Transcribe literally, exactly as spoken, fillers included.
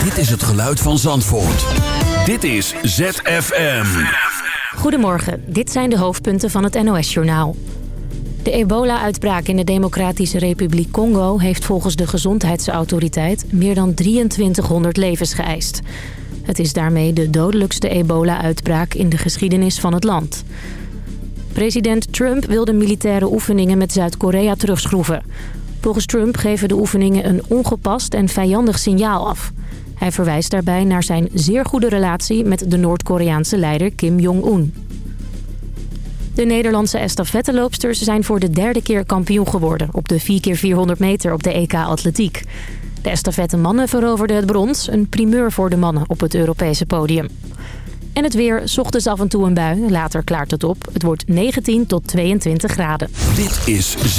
Dit is het geluid van Zandvoort. Dit is Z F M. Goedemorgen, dit zijn de hoofdpunten van het N O S-journaal. De ebola-uitbraak in de Democratische Republiek Congo heeft volgens de Gezondheidsautoriteit meer dan drieëntwintighonderd levens geëist. Het is daarmee de dodelijkste ebola-uitbraak in de geschiedenis van het land. President Trump wil de militaire oefeningen met Zuid-Korea terugschroeven. Volgens Trump geven de oefeningen een ongepast en vijandig signaal af. Hij verwijst daarbij naar zijn zeer goede relatie met de Noord-Koreaanse leider Kim Jong-un. De Nederlandse estafetteloopsters zijn voor de derde keer kampioen geworden op de vier keer vierhonderd meter op de E K Atletiek. De estafettemannen veroverden het brons, een primeur voor de mannen op het Europese podium. En het weer, 's ochtends af en toe een bui, later klaart het op. Het wordt negentien tot tweeëntwintig graden. Dit is Z